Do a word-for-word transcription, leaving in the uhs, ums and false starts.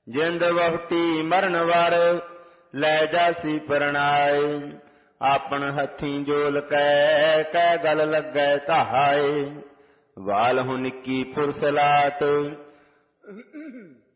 ਜਿੰਦ ਵਹੁਟੀ ਮਰਨ ਵਾਰ ਲੈ ਜਾਸੀ ਪਰਣਾਏ। ਆਪਨ ਹੱਥੀਂ ਜੋਲ ਕੈ ਕੈ ਗਲ ਲੱਗੈ ਧਾਏ। ਵਾਲ ਹੁ ਨਿੱਕੀ ਫੁਰਸਲਾਤ